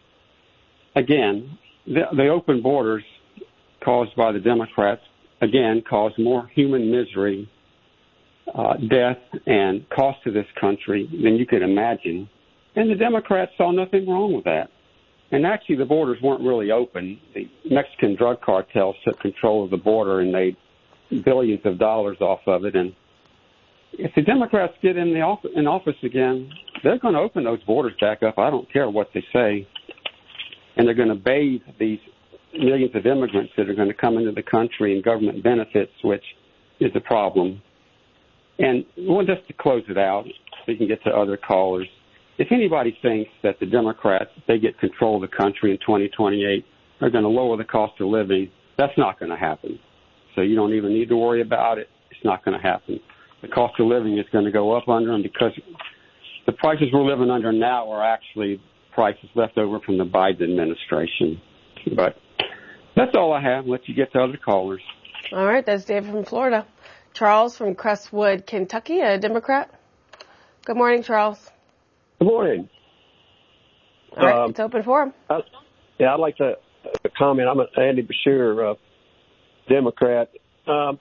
again, the, the open borders caused by the Democrats, again, caused more human misery, uh, death, and cost to this country than you could imagine. And the Democrats saw nothing wrong with that. And actually, the borders weren't really open. The Mexican drug cartels took control of the border and made billions of dollars off of it. And if the Democrats get in the office, in office again, they're going to open those borders back up. I don't care what they say. And they're going to bathe these millions of immigrants that are going to come into the country in government benefits, which is a problem. And well, just to close it out, so we can get to other callers. If anybody thinks that the Democrats, if they get control of the country in twenty twenty-eight, are going to lower the cost of living, that's not going to happen. So you don't even need to worry about it. It's not going to happen. The cost of living is going to go up under them because the prices we're living under now are actually prices left over from the Biden administration. But that's all I have. Let you get to other callers. All right. That's David from Florida. Charles from Crestwood, Kentucky, a Democrat. Good morning, Charles. Good morning. All right, um, it's open forum. I, yeah, I'd like to uh, comment. I'm an Andy Beshear, uh, Democrat. Um,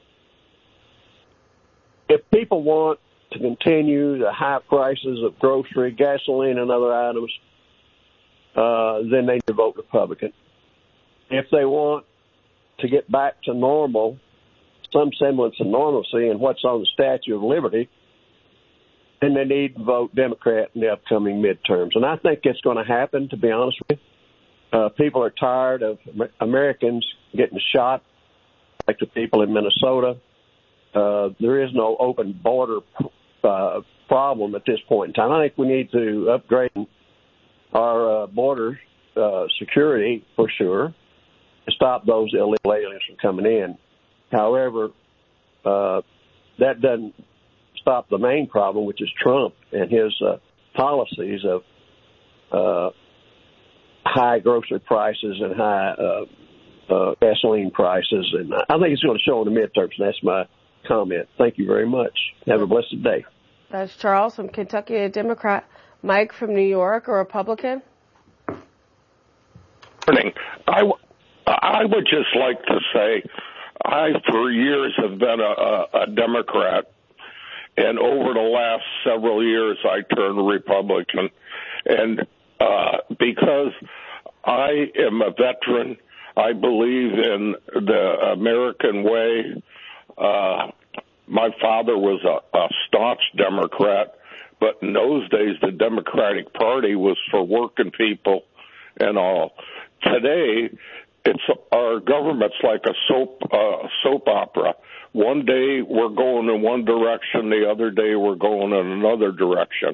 if people want to continue the high prices of grocery, gasoline, and other items, uh, then they need to vote Republican. If they want to get back to normal, some semblance of normalcy and what's on the Statue of Liberty, then they need to vote Democrat in the upcoming midterms. And I think it's going to happen, to be honest with you. Uh, people are tired of Americans getting shot, like the people in Minnesota. Uh, there is no open border uh, problem at this point in time. I think we need to upgrade our uh, border uh, security for sure to stop those illegal aliens from coming in. However, uh, that doesn't stop the main problem, which is Trump and his uh, policies of uh, high grocery prices and high uh, uh, gasoline prices. And I think it's going to show in the midterms, and that's my comment. Thank you very much. Have a blessed day. That's Charles from Kentucky, a Democrat. Mike from New York, a Republican. Morning. I, w- I would just like to say I, for years, have been a, a, a Democrat, and over the last several years, I turned Republican. And uh, because I am a veteran, I believe in the American way. Uh, my father was a, a staunch Democrat, but in those days, the Democratic Party was for working people and all. Today, it's our government's like a soap uh, soap opera. One day we're going in one direction, the other day we're going in another direction.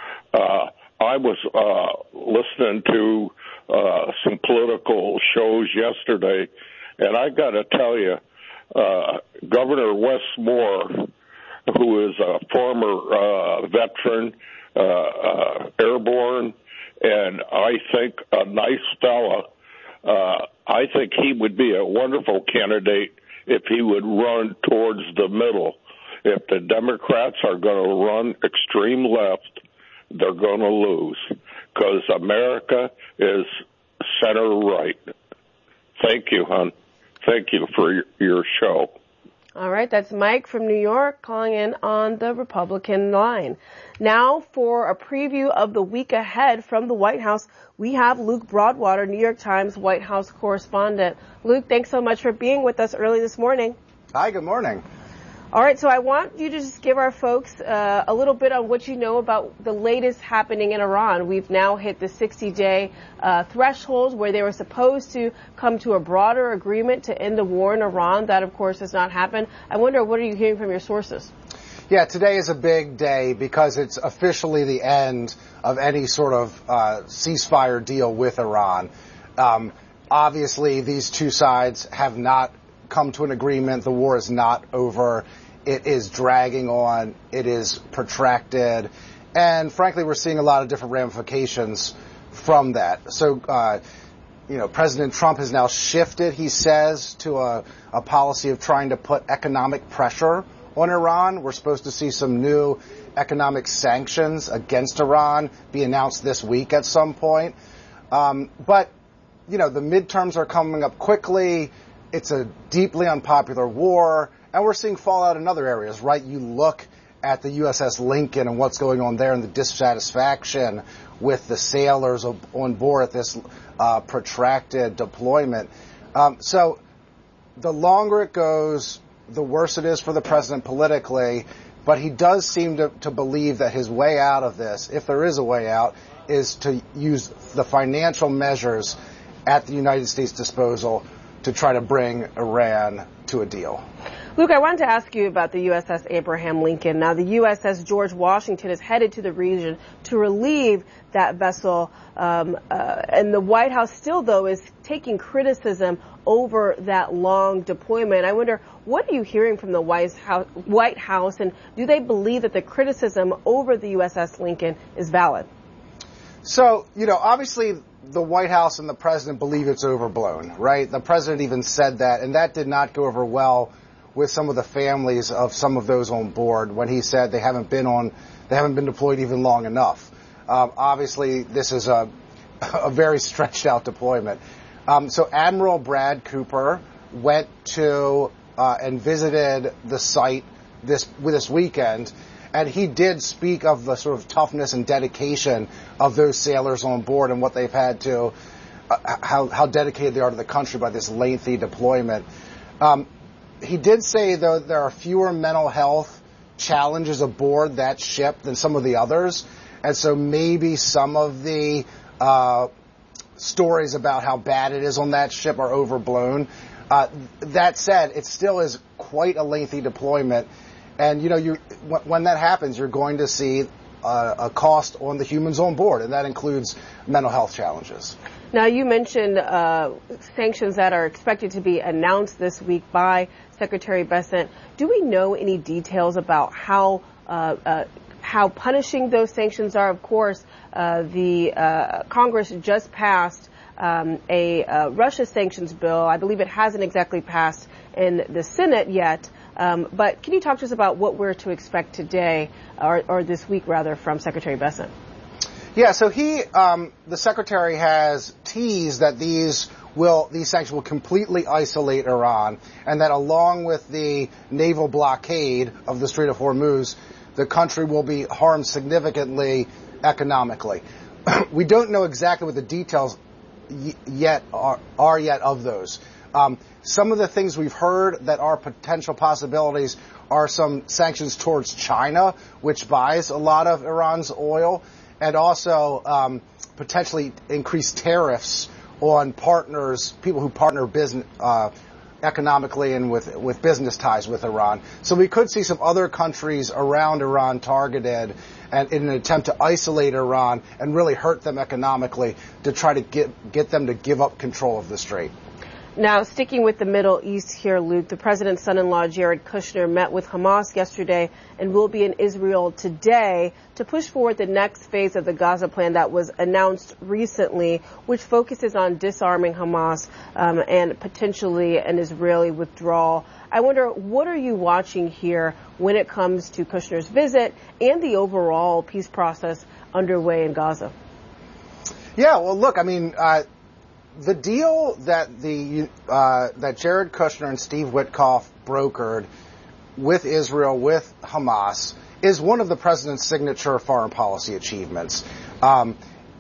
Uh, I was uh, listening to uh, some political shows yesterday, and I got to tell you, uh, Governor Wes Moore, who is a former uh, veteran, uh, uh, airborne, and I think a nice fella. Uh, I think he would be a wonderful candidate if he would run towards the middle. If the Democrats are going to run extreme left, they're going to lose because America is center right. Thank you, hon. Thank you for your, your show. All right, that's Mike from New York calling in on the Republican line. Now for a preview of the week ahead from the White House, we have Luke Broadwater, New York Times White House correspondent. Luke, thanks so much for being with us early this morning. Hi, good morning. All right, so I want you to just give our folks uh, a little bit on what you know about the latest happening in Iran. We've now hit the sixty-day uh, threshold where they were supposed to come to a broader agreement to end the war in Iran. That, of course, has not happened. I wonder, what are you hearing from your sources? Yeah, today is a big day because it's officially the end of any sort of uh, ceasefire deal with Iran. Um, obviously, these two sides have not come to an agreement. The war is not over. It is dragging on. It is protracted. And frankly, we're seeing a lot of different ramifications from that. So, uh, you know, President Trump has now shifted, he says, to a, a policy of trying to put economic pressure on Iran. We're supposed to see some new economic sanctions against Iran be announced this week at some point. Um, but, you know, the midterms are coming up quickly. It's a deeply unpopular war, and we're seeing fallout in other areas, right? You look at the U S S Lincoln and what's going on there and the dissatisfaction with the sailors on board at this uh, protracted deployment. Um, so the longer it goes, the worse it is for the president politically, but he does seem to, to believe that his way out of this, if there is a way out, is to use the financial measures at the United States' disposal to try to bring Iran to a deal. Luke, I wanted to ask you about the U S S Abraham Lincoln. Now, the U S S George Washington is headed to the region to relieve that vessel. Um, uh, and the White House still, though, is taking criticism over that long deployment. I wonder, what are you hearing from the White House, White House, and do they believe that the criticism over the U S S Lincoln is valid? So, you know, obviously the White House and the president believe it's overblown, right? The president even said that, and that did not go over well with some of the families of some of those on board when he said they haven't been on, they haven't been deployed even long enough. Um, obviously, this is a, a very stretched out deployment. Um, so Admiral Brad Cooper went to uh, and visited the site this this weekend. And he did speak of the sort of toughness and dedication of those sailors on board and what they've had to, uh, how, how dedicated they are to the country by this lengthy deployment. Um, he did say, though, there are fewer mental health challenges aboard that ship than some of the others. And so maybe some of the uh, stories about how bad it is on that ship are overblown. Uh, that said, it still is quite a lengthy deployment. And, you know, you, when that happens, you're going to see uh, a cost on the humans on board, and that includes mental health challenges. Now, you mentioned uh, sanctions that are expected to be announced this week by Secretary Bessent. Do we know any details about how uh, uh, how punishing those sanctions are? Of course, uh, the uh, Congress just passed um, a uh, Russia sanctions bill. I believe it hasn't exactly passed in the Senate yet. Um, but can you talk to us about what we're to expect today, or, or this week rather, from Secretary Bessent? Yeah, so he, um, the secretary has teased that these will, these sanctions will completely isolate Iran, and that along with the naval blockade of the Strait of Hormuz, the country will be harmed significantly economically. We don't know exactly what the details y- yet are, are yet of those. Um, some of the things we've heard that are potential possibilities are some sanctions towards China, which buys a lot of Iran's oil, and also um, potentially increased tariffs on partners, people who partner business uh, economically and with with business ties with Iran. So we could see some other countries around Iran targeted, and in an attempt to isolate Iran and really hurt them economically, to try to get get them to give up control of the strait. Now, sticking with the Middle East here, Luke, the president's son-in-law, Jared Kushner, met with Hamas yesterday and will be in Israel today to push forward the next phase of the Gaza plan that was announced recently, which focuses on disarming Hamas um, and potentially an Israeli withdrawal. I wonder, what are you watching here when it comes to Kushner's visit and the overall peace process underway in Gaza? Yeah, well, look, I mean, uh, the deal that the uh, that Jared Kushner and Steve Witkoff brokered with Israel, with Hamas, is one of the president's signature foreign policy achievements. Um,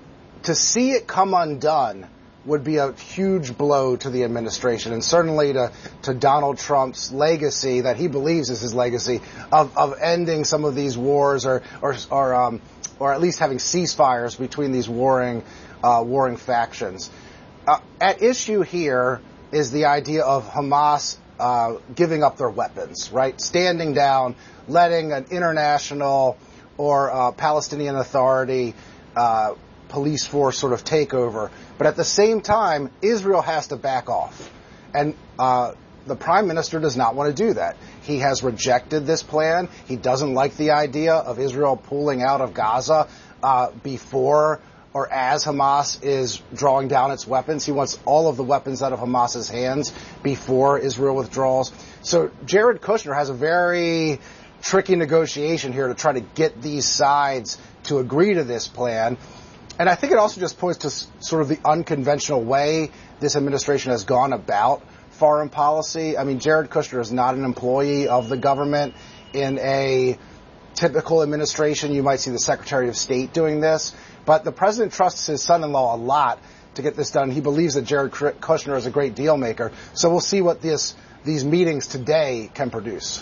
to see it come undone would be a huge blow to the administration, and certainly to, to Donald Trump's legacy, that he believes is his legacy, of, of ending some of these wars, or or or, um, or at least having ceasefires between these warring uh, warring factions. Uh, at issue here is the idea of Hamas uh, giving up their weapons, right? Standing down, letting an international or uh, Palestinian Authority uh, police force sort of take over. But at the same time, Israel has to back off. And uh, the prime minister does not want to do that. He has rejected this plan. He doesn't like the idea of Israel pulling out of Gaza uh, before or as Hamas is drawing down its weapons. He wants all of the weapons out of Hamas's hands before Israel withdraws. So Jared Kushner has a very tricky negotiation here to try to get these sides to agree to this plan. And I think it also just points to sort of the unconventional way this administration has gone about foreign policy. I mean, Jared Kushner is not an employee of the government. In a typical administration, you might see the Secretary of State doing this. But the president trusts his son-in-law a lot to get this done. He believes that Jared Kushner is a great deal maker. So we'll see what this these meetings today can produce.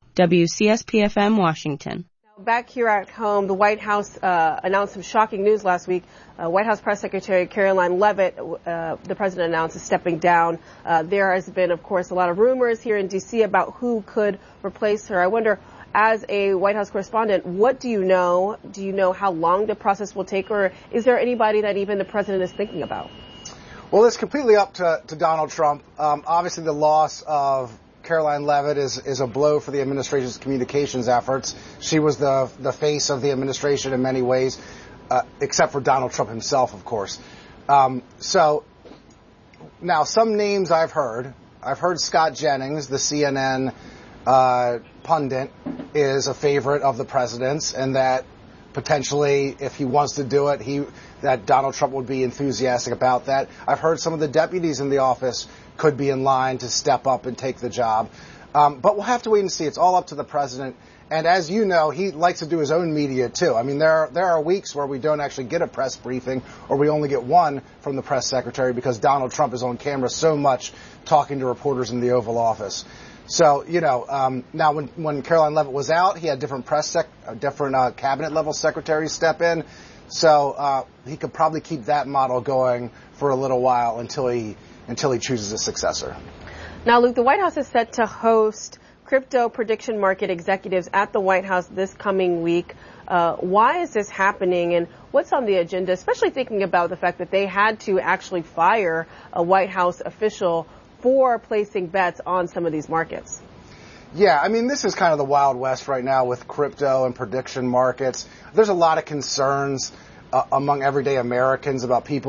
W C S P F M, Washington. Back here at home, the White House uh, announced some shocking news last week. Uh, White House Press Secretary Caroline Leavitt, uh, the president announced, is stepping down. Uh, there has been, of course, a lot of rumors here in D C about who could replace her. I wonder, as a White House correspondent, what do you know? Do you know how long the process will take, or is there anybody that even the president is thinking about? Well, it's completely up to, to Donald Trump. Um, obviously, the loss of Caroline Leavitt is, is a blow for the administration's communications efforts. She was the the face of the administration in many ways, uh, except for Donald Trump himself, of course. Um, so now, some names I've heard. I've heard Scott Jennings, the C N N uh, pundit, is a favorite of the president's, and that potentially, if he wants to do it, he that Donald Trump would be enthusiastic about that. I've heard some of the deputies in the office could be in line to step up and take the job. Um, but we'll have to wait and see. It's all up to the president. And as you know, he likes to do his own media, too. I mean, there are, there are weeks where we don't actually get a press briefing, or we only get one from the press secretary, because Donald Trump is on camera so much talking to reporters in the Oval Office. So, you know, um, now when, when Caroline Leavitt was out, he had different press, sec- uh, different uh, cabinet level secretaries step in. So uh, he could probably keep that model going for a little while until he until he chooses a successor. Now, Luke, the White House is set to host crypto prediction market executives at the White House this coming week. Uh, why is this happening, and what's on the agenda, especially thinking about the fact that they had to actually fire a White House official for placing bets on some of these markets? Yeah, I mean, this is kind of the Wild West right now with crypto and prediction markets. There's a lot of concerns uh, among everyday Americans about people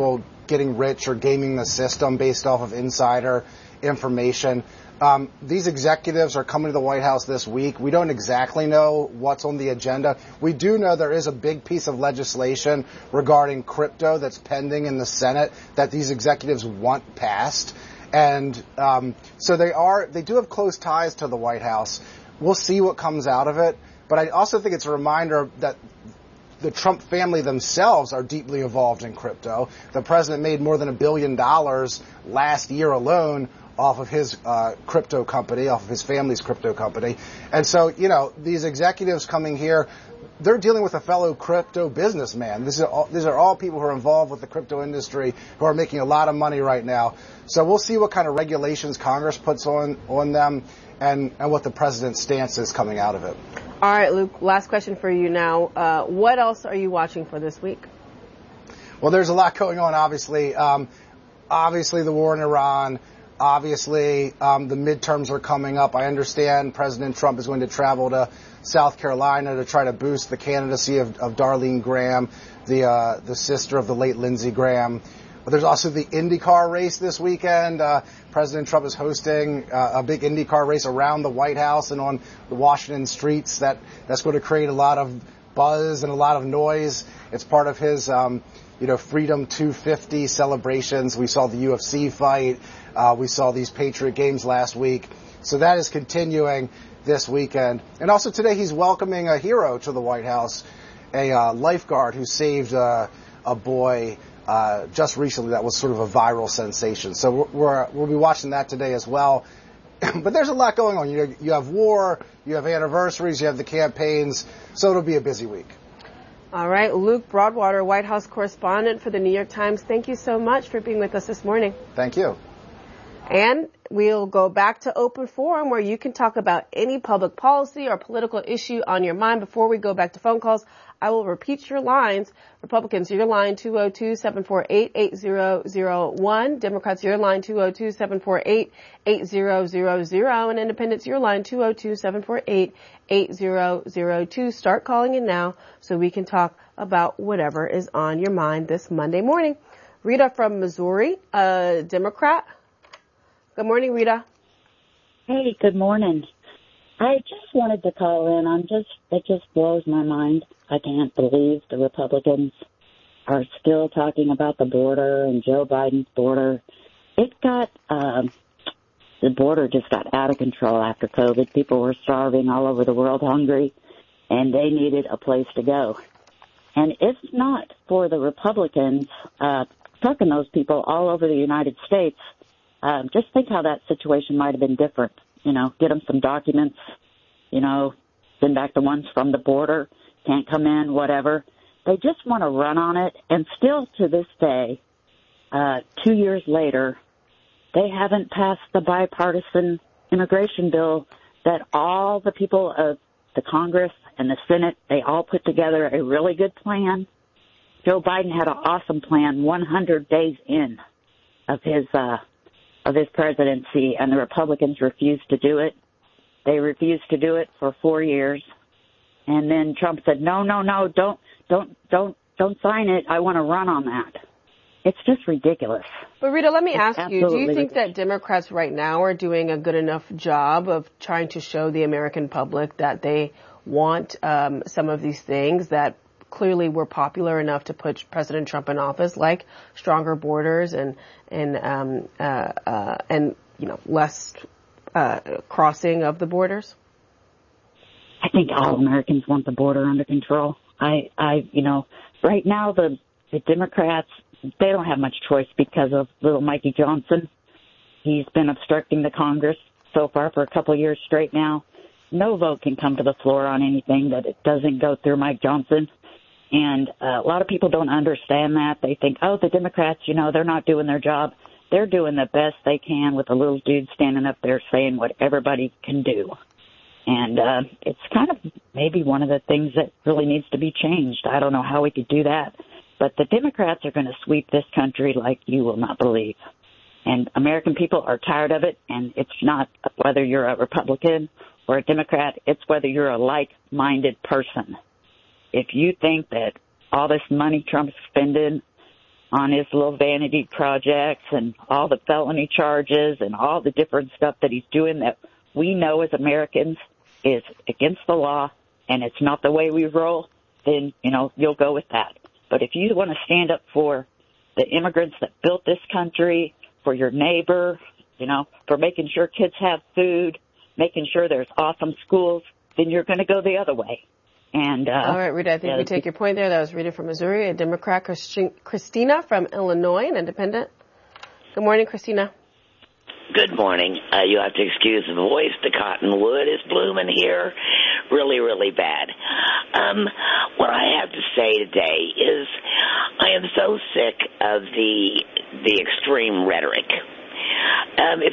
getting rich or gaming the system based off of insider information. Um, these executives are coming to the White House this week. We don't exactly know what's on the agenda. We do know there is a big piece of legislation regarding crypto that's pending in the Senate that these executives want passed. And um, so they are, they do have close ties to the White House. We'll see what comes out of it. But I also think it's a reminder that the Trump family themselves are deeply involved in crypto. The president made more than a billion dollars last year alone off of his uh, crypto company, off of his family's crypto company. And so, you know, these executives coming here, they're dealing with a fellow crypto businessman. These are all, these are all people who are involved with the crypto industry who are making a lot of money right now. So we'll see what kind of regulations Congress puts on, on them and, and what the president's stance is coming out of it. All right, Luke, last question for you now. Uh, what else are you watching for this week? Well, there's a lot going on, obviously. Um, obviously, the war in Iran. Obviously, um, the midterms are coming up. I understand President Trump is going to travel to South Carolina to try to boost the candidacy of, of Darlene Graham, the uh, the sister of the late Lindsey Graham. But there's also the IndyCar race this weekend. Uh, President Trump is hosting uh, a big IndyCar race around the White House and on the Washington streets. That that's going to create a lot of buzz and a lot of noise. It's part of his, um, you know, Freedom two fifty celebrations. We saw the U F C fight. Uh, we saw these Patriot games last week. So that is continuing this weekend. And also today he's welcoming a hero to the White House, a uh, lifeguard who saved uh, a boy uh, just recently that was sort of a viral sensation. So we're, we're, we'll be watching that today as well. But there's a lot going on. You, you have war, you have anniversaries, you have the campaigns. So it'll be a busy week. All right, Luke Broadwater, White House correspondent for the New York Times. Thank you so much for being with us this morning. Thank you. And we'll go back to open forum where you can talk about any public policy or political issue on your mind. Before we go back to phone calls, I will repeat your lines. Republicans, your line two oh two, seven four eight, eight zero zero one. Democrats, your line two oh two, seven four eight, eight zero zero zero. And Independents, your line two oh two, seven four eight, eight zero zero two. Start calling in now so we can talk about whatever is on your mind this Monday morning. Rita from Missouri, a Democrat. Good morning, Rita. Hey, good morning. I just wanted to call in. I'm just, it just blows my mind. I can't believe the Republicans are still talking about the border and Joe Biden's border. It got, um, the border just got out of control after COVID. People were starving all over the world, hungry, and they needed a place to go. And if not for the Republicans, uh, trucking those people all over the United States, Um, just think how that situation might have been different. You know, get them some documents, you know, send back the ones from the border, can't come in, whatever. They just want to run on it. And still to this day, uh, two years later, they haven't passed the bipartisan immigration bill that all the people of the Congress and the Senate, they all put together a really good plan. Joe Biden had an awesome plan one hundred days in of his, uh, of his presidency, and the Republicans refused to do it. They refused to do it for four years. And then Trump said, no, no, no, don't, don't, don't, don't sign it. I want to run on that. It's just ridiculous. But Rita, let me it's ask you, do you think ridiculous. that Democrats right now are doing a good enough job of trying to show the American public that they want um, some of these things that clearly were popular enough to put President Trump in office, like stronger borders and and um, uh, uh, and you know less uh, crossing of the borders? I think all Americans want the border under control. I, I, you know, right now the the Democrats, they don't have much choice because of little Mikey Johnson. He's been obstructing the Congress so far for a couple of years straight now. No vote can come to the floor on anything that it doesn't go through Mike Johnson. And uh, a lot of people don't understand that. They think, oh, the Democrats, you know, they're not doing their job. They're doing the best they can with a little dude standing up there saying what everybody can do. And uh, it's kind of maybe one of the things that really needs to be changed. I don't know how we could do that. But the Democrats are going to sweep this country like you will not believe. And American people are tired of it. And it's not whether you're a Republican or a Democrat. It's whether you're a like-minded person. If you think that all this money Trump's spending on his little vanity projects and all the felony charges and all the different stuff that he's doing that we know as Americans is against the law and it's not the way we roll, then, you know, you'll go with that. But if you want to stand up for the immigrants that built this country, for your neighbor, you know, for making sure kids have food, making sure there's awesome schools, then you're going to go the other way. And uh, all right, Rita, I think uh, we take your point there. That was Rita from Missouri, a Democrat. Christina from Illinois, an independent. Good morning, Christina. Good morning. Uh, you have to excuse the voice. The cottonwood is blooming here really, really bad. Um, what I have to say today is I am so sick of the the extreme rhetoric. Um, if